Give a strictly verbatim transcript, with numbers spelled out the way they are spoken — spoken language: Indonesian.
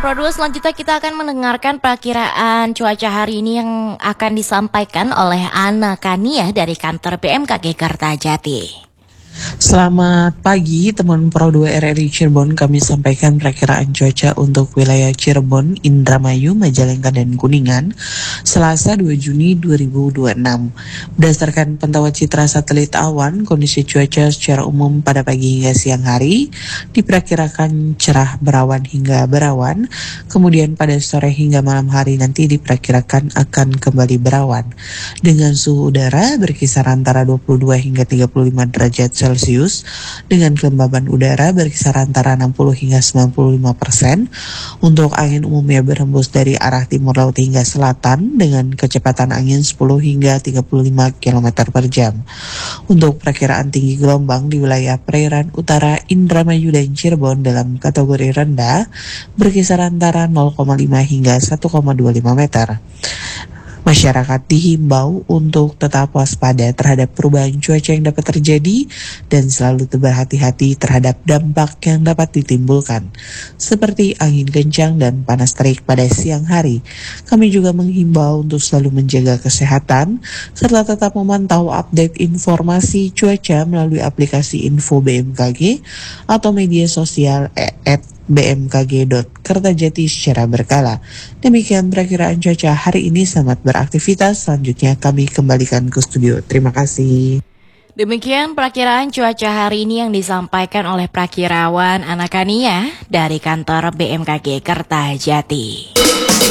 Pro dua, selanjutnya kita akan mendengarkan perakiraan cuaca hari ini yang akan disampaikan oleh Ana Kania dari kantor B M K G Kertajati. Selamat pagi teman Pro dua R R I Cirebon, kami sampaikan perakiraan cuaca untuk wilayah Cirebon, Indramayu, Majalengka, dan Kuningan Selasa dua Juni dua ribu dua puluh enam. Berdasarkan pantauan citra satelit awan, kondisi cuaca secara umum pada pagi hingga siang hari diperkirakan cerah berawan hingga berawan, kemudian pada sore hingga malam hari nanti diperkirakan akan kembali berawan dengan suhu udara berkisar antara dua puluh dua hingga tiga puluh lima derajat Celcius dengan kelembaban udara berkisar antara enam puluh hingga sembilan puluh lima persen. Untuk angin umumnya berhembus dari arah timur laut hingga selatan dengan kecepatan angin sepuluh hingga tiga puluh lima kilometer per jam. Untuk perakiraan tinggi gelombang di wilayah perairan utara Indramayu dan Cirebon dalam kategori rendah berkisar antara nol koma lima hingga satu koma dua lima meter. Masyarakat dihimbau untuk tetap waspada terhadap perubahan cuaca yang dapat terjadi dan selalu berhati-hati terhadap dampak yang dapat ditimbulkan, seperti angin kencang dan panas terik pada siang hari. Kami juga menghimbau untuk selalu menjaga kesehatan, serta tetap memantau update informasi cuaca melalui aplikasi Info B M K G atau media sosial at b m k g dot kertajati secara berkala. Demikian perakiraan cuaca hari ini, selamat beraktivitas. Selanjutnya kami kembalikan ke studio. Terima kasih. Demikian perakiraan cuaca hari ini yang disampaikan oleh prakirawan Ana Kania dari kantor B M K G Kertajati.